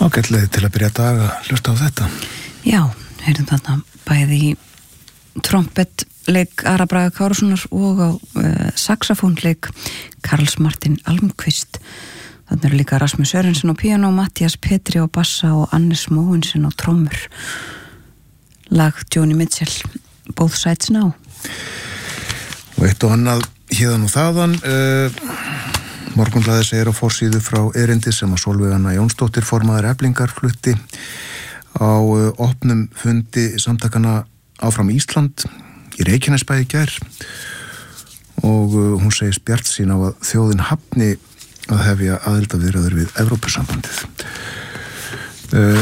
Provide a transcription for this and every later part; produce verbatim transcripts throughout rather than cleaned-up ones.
Ágætlega til að byrja dag að hlusta á þetta. Já, heyrðum þarna bæði í trompetleik Ara Braga Kárasonar og á uh, saxofónleik Karls Martin Almqvist. Þannig eru líka Rasmus Sörensen á píanó, Mattias Petri á bassa og Annes Mogensen á trommur. Lag Joni Mitchell, Both Sides Now. Og eitt og annað hérðan og þaðan. Uh, Morgunblaðið segir á forsíðu frá erindi sem að Sólveig Anna Jónsdóttir formaður Eflingar flutti á uh, opnum fundi samtakana Áfram Ísland í Reykjanesbæ í gær og uh, hún segist bjartsýn á að þjóðin hafni að hefja aðildarviðræður við Evrópusambandið. Uh,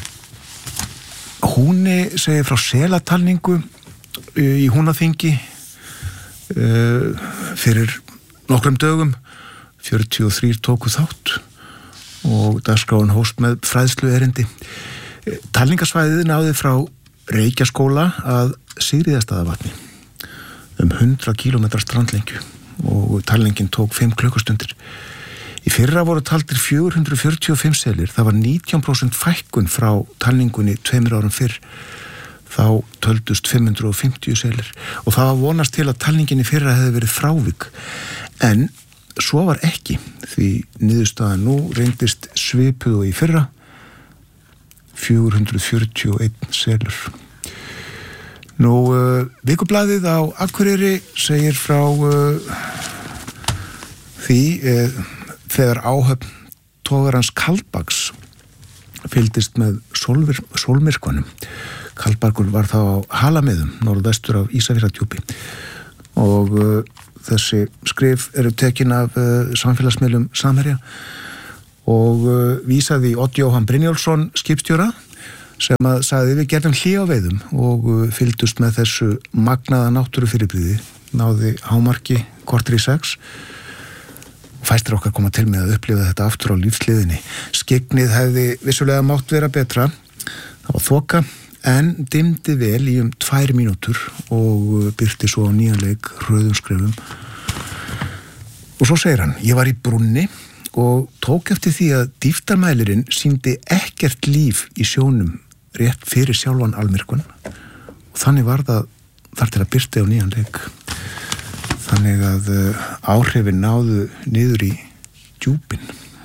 Húni segir frá selatalningu uh, í Húnaþingi uh, fyrir nokkrum dögum. fjörutíu og þrír tóku þátt og dagskráin hóst með fræðslu erindi. Talningasvæðið náði frá Reykjaskóla að Sigríðarstaðavatni um hundrað kílómetra strandlengju og talningin tók fimm klukkustundir. Í fyrra voru taldir fjögur hundruð fjörutíu og fimm selir. Það var nítján prósent fækkun frá talningunni tveimur árum fyrr. Þá töldust fimm hundruð og fimmtíu selir og það var vonast til að talningin í fyrra hefði verið frávik. En svo var ekki, því niðurstaðan nú reyndist svipuð og í fyrra, fjögur hundruð fjörutíu og einn selur. Nú, uh, vikublaðið á Akureyri segir frá uh, því uh, þegar áhöfn togarans Kaldbaks fylgdist með sólvir, sólmyrkvanum. Kaldbakur var þá á Halamiðum, norðvestur af Ísafjarðardjúpi og uh, þessi skrif eru tekin af uh, samfélagsmiðlum Samherja og uh, vísaði Odd Jóhann Brynjólfsson skipstjóra sem að sagði við gerðum hlé á veiðum og uh, fylgdust með þessu magnaða náttúrufyrirbrigði, náði hámarki korter í sex. Fæstir okkar koma til með að upplifa þetta aftur á lífsliðinni. Skygnið hefði vissulega mátt vera betra, það var þoka, en dimmdi vel í um tvær mínútur og byrti svo á nýjan leik hröðum skrefum. Og svo segir hann, ég var í brúnni og tók eftir því að dýftarmælirinn sýndi ekkert líf í sjónum rétt fyrir sjálfan almyrkvan og þannig var það þar til að byrti á nýjan leik. Þannig að uh, áhrifin náðu niður í djúpin.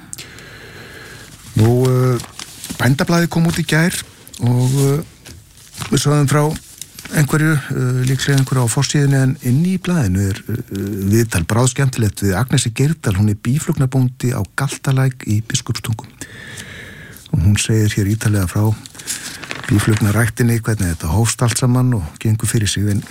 Nú, uh, Bændablaðið kom út í gær og uh, við sáðum frá einhverju, uh, líklega einhverju á forsíðinu en inn í blaðinu er uh, viðtal bráðskemmtilegt við Agnesi Geirdal, hún er býflugnabóndi á Galtalæk í Biskupstungum. Og hún segir hér ítalega frá býflugnaræktinni, hvernig þetta hófst allt saman og gengur fyrir sig, en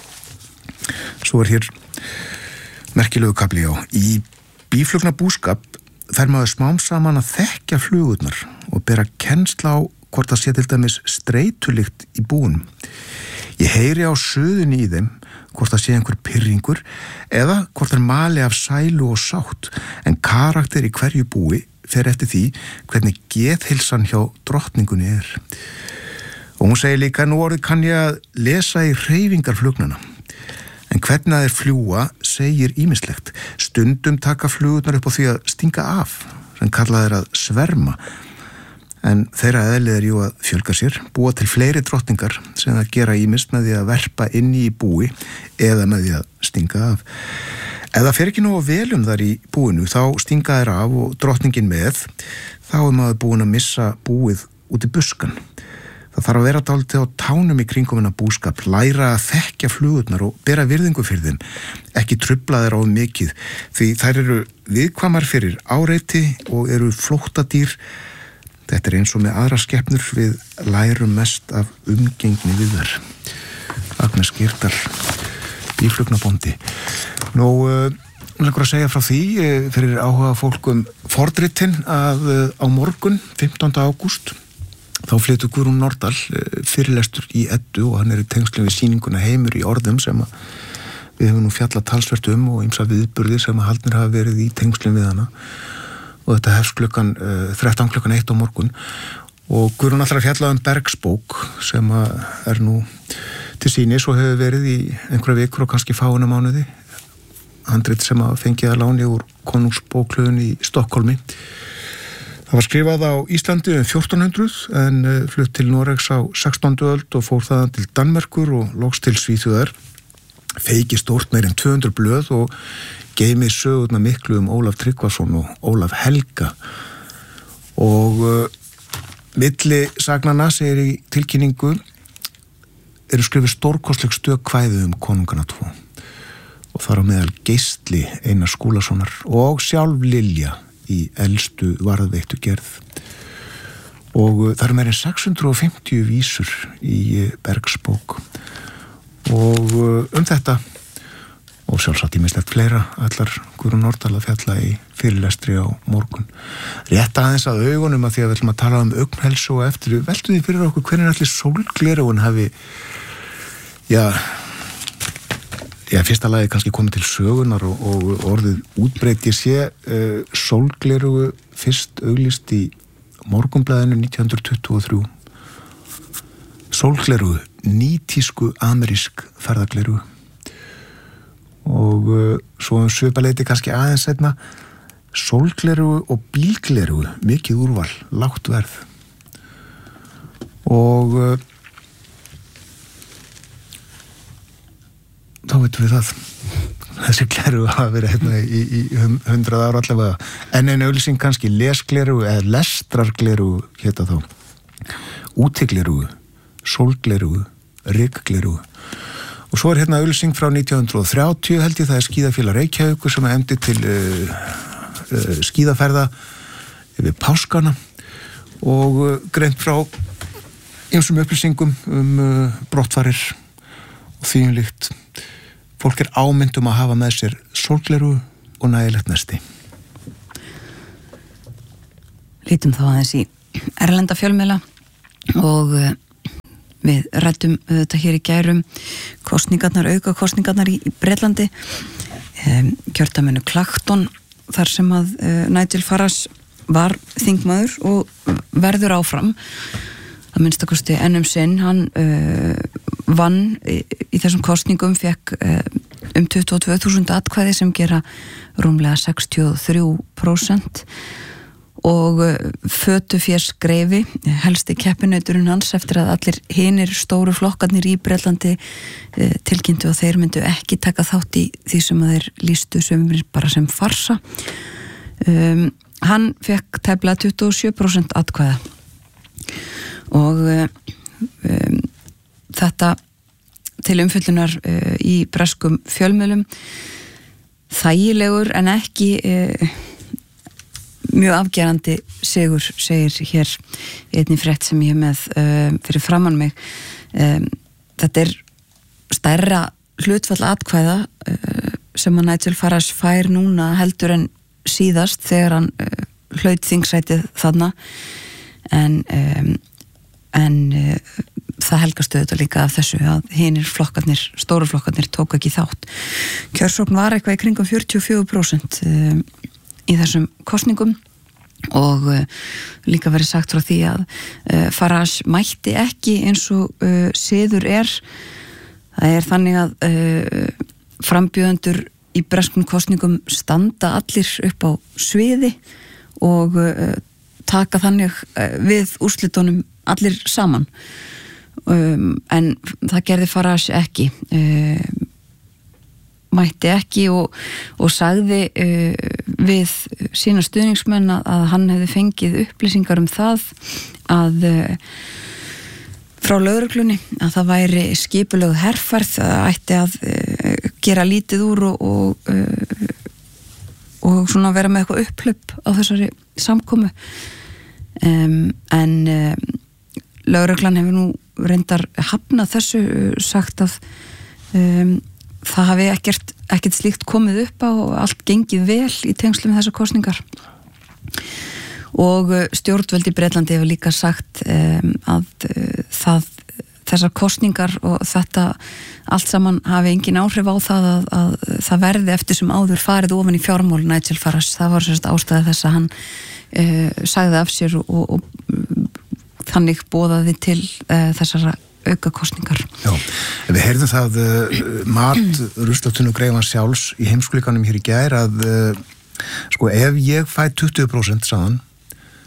svo er hér merkilegu kafli á. Í býflugnabúskap fer maður smám saman að þekkja flugurnar og bera kennsla á hvort það sé til dæmis streitulykt í búinum. Ég heyri á suðunni í þeim hvort það sé einhver pirringur eða hvort það mali af sælu og sátt, en karakter í hverju búi fer eftir því hvernig geðheilsan hjá drottningunni er. Og hún segir líka, nú orðið kann ég að lesa í hreyfingar flugnana. En hvernig að þeir fljúa segir ýmislegt. Stundum taka flugurnar upp á því að stinga af, sem kallað er að sverma. En þeirra eðlið er jú að fjölga sér, búa til fleiri drottningar sem það gera ýmist með því að verpa inn í búi eða með því að stinga af. Ef það fer ekki nógu vel um þar í búinu, þá stinga þeir af og drottningin með, þá er maður búin að missa búið út í buskan. Það þarf að vera dálítið á tánum í kringum hennar búskap, læra að þekkja flugurnar og bera virðingu fyrir þeim, ekki trufla þeir á mikið, því þær eru viðkvæmar fyrir áreiti og eru flóttadýr. Þetta er eins og með aðra skepnur, við lærum mest af umgengni við þær. Agnes Geirdal, býflugnabóndi. Nú, uh, langar að segja frá því uh, fyrir áhuga fólkum fornritin að uh, á morgun, fimmtánda ágúst, þá flytur Guðrún Nordal uh, fyrirlestur í Eddu og hann er í tengslum við sýninguna Heimur í orðum sem að við hefum nú fjallað talsvert um og ýmsa viðburðir sem að haldnir hafa verið í tengslum við hana. Og þetta hefst klukkan uh, þrettán klukkan eitt á morgun og Guðrún ætlar að fjalla um Bergsbók sem er nú til sýnis og hefur verið í einhverja vikur og kannski fáina mánuði, handrit sem að fengið að láni úr Konungsbóklöðun í Stokkólmi. Það var skrifað á Íslandi um fjórtán hundruð en flutt til Noregs á sextándu öld og fór þaðan til Danmerkur og loks til Svíþjóðar. Feiki stórt meir en tvö hundruð blöð og geymið sögurnar miklu um Ólaf Tryggvason og Ólaf Helga. Og uh, milli sagnana segir í tilkynningu eru skrifið stórkostleg stök kvæði um konungana tvo. Og þar á meðal Geistli Einar Skúlasonar og sjálf Lilja í elstu varðveittu gerð. Og það eru meira en sex hundruð fimmtíu vísur í Bergsbók. Og um þetta, og sjálfsagt ýmislegt fleira, allar Guðrún Nordal að fjalla í fyrirlestri á morgun. Rétt aðeins að augunum að því að við ætlum að tala um augnhelsu og eftir, veltu því fyrir okkur hvernig allir sólgleraugun hafi, já, Já, fyrsta lagi kannski komið til sögunar og, og orðið útbreytt. Ég sé uh, sólglerugu fyrst auglýst í Morgunblaðinu nítján hundruð tuttugu og þrjú. Sólglerugu, nýtísku amerísk ferðaglerugu. Og uh, svo um svipaleiti kannski aðeins seinna, sólglerugu og bílglerugu, mikið úrval, lágt verð. Og uh, þá veitum við það. Þessi glerugu hafa verið hérna í, í hundrað ára allavega. En einu auglýsing kannski lesglerugu eða lestrarglerugu hétta þá. Útiglerugu, sólglerugu, rygglerugu. Og svo er hérna auglýsing frá nítján hundruð og þrjátíu held ég, það er skíðafélag Reykjavíkur sem efndi til uh, uh, skíðaferða yfir páskana og uh, greint frá ýmsum upplýsingum um uh, brottfarir og því um líkt. Fólk er ámynd um að hafa með sér sólglerugu og nægilegt nesti. Lítum þá aðeins í erlenda fjölmiðla og uh, við ræddum þetta hér í gærum kosningarnar, auka kosningarnar í, í Bretlandi. Um, kjördæminu Clacton þar sem að uh, Nigel Farage var þingmaður og verður áfram. Að minnstakosti ennum sinn, hann uh, vann í, í þessum kosningum, fekk uh, um tuttugu og tvö þúsund atkvæði sem gera rúmlega sextíu og þrjú prósent og uh, Fötufjers Greifi, helsti keppinauturinn hans eftir að allir hinir stóru flokkarnir í Bretlandi uh, tilkynntu að þeir myndu ekki taka þátt í því sem að þeir lýstu sumir bara sem farsa. Um, hann fekk tæplega tuttugu og sjö prósent atkvæða. Og um, þetta til umfyllunar uh, í breskum fjölmiðlum, þægilegur en ekki uh, mjög afgerandi sigur, segir hér einni frétt sem ég hef með uh, fyrir framan mig. Um, þetta er stærra hlutfall atkvæða uh, sem að Nigel Farage fær núna heldur en síðast þegar hann uh, hlaut þingsætið þarna, en um, en uh, það helgast auðvitað líka af þessu að hinir flokkarnir, stóru flokkarnir tók ekki þátt. Kjörsókn var eitthvað í kringum fjörutíu og fjögur prósent uh, í þessum kosningum og uh, líka verið sagt frá því að uh, Farage mætti ekki eins og uh, siður er. Það er þannig að uh, frambjóðendur í breskum kosningum standa allir upp á sviði og uh, taka þannig uh, við úrslitunum allir saman. Um, en það gerði Farage ekki. Um, mætti ekki og, og sagði uh, við sína stuðningsmenn að, að hann hefði fengið upplýsingar um það að uh, frá lögreglunni að það væri skipulögð herferð, að ætti að uh, gera lítið úr og, og, uh, og svona vera með eitthvað upphlaup á þessari samkomu. Um, en um, lögreglan hefur nú reyndar hafnað þessu, sagt að um, það hafi ekkert, ekkert slíkt komið upp á og allt gengið vel í tengslum með þessar kosningar. Og stjórnvöld í Bretlandi hefur líka sagt um, að uh, það, þessar kosningar og þetta allt saman hafi engin áhrif á það að, að það verði eftir sem áður farið ofan í fjármál Nigel Farage. Það var sérst ástæða þess að hann uh, sagði af sér og, og, og þannig boðaði til uh, þessara auka kosningar. Já, við heyrðum það uh, mat Ruslatunnu Greifans sjálfs í Heimsklíkanum hér í gær að uh, sko ef ég fæ tuttugu prósent saðan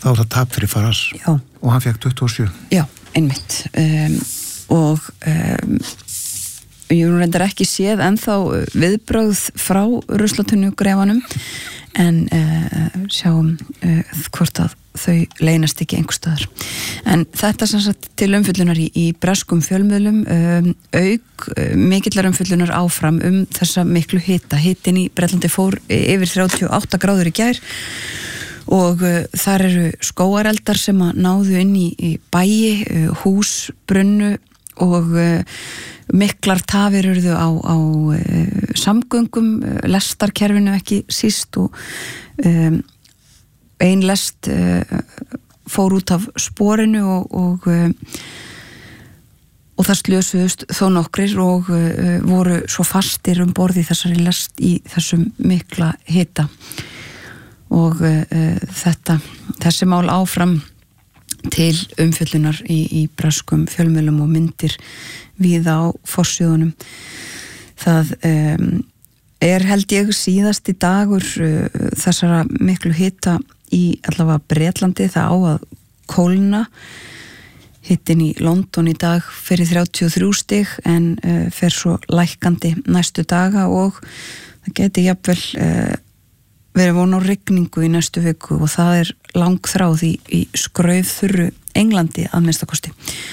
þá var það tap fyrir Faras. Já. Og hann fekk tuttugu og sjö. Já, einmitt. Um, og um, ég nú reyndar ekki séð ennþá viðbrögð frá ruslatunugreifanum, en uh, sjáum uh, hvort að þau leynast ekki einhverstaðar. En þetta sem sagt til umfyllunar í, í breskum fjölmiðlum, um, auk uh, mikillar umfyllunar áfram um þessa miklu hita. Hitin í Bretlandi fór yfir þrjátíu og átta gráður í gær og uh, þar eru skógareldar sem að náðu inn í, í bæi, uh, hús, brunnu og uh, miklar tafir urðu á, á uh, samgöngum, uh, lestarkerfinu ekki síst og um, ein lest uh, fór út af sporinu og, og, uh, og það slösuðust þó nokkrir og uh, voru svo fastir um borði þessari lest í þessum mikla hita og uh, þetta, þessi mál áfram til umfjöllunar í, í breskum fjölmiðlum og myndir víða á forsíðunum. Það um, er held ég síðasti dagur uh, þessara miklu hita í allavega Bretlandi. Það á að kólna. Hittin í London í dag fyrir þrjátíu og þrjú stig en uh, fer svo lækkandi næstu daga og það geti jafnvel uh, verið von á rigningu í næstu viku og það er langþráð í, í skraufþurru Englandi að minnstakosti.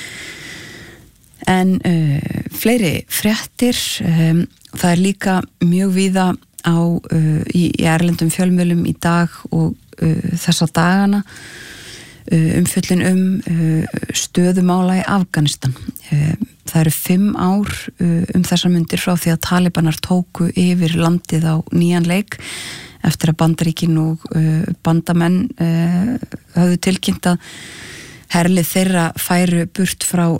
En uh, fleiri fréttir, um, það er líka mjög víða á, uh, í, í erlendum fjölmiðlum í dag og uh, þessa dagana uh, umfjöllun um uh, stöðumála í Afganistan. Uh, það eru fimm ár uh, um þessar mundir frá því að Talibanar tóku yfir landið á nýjan leik eftir að Bandaríkin og uh, bandamenn uh, höfðu tilkynnt að herlið þeirra færu burt frá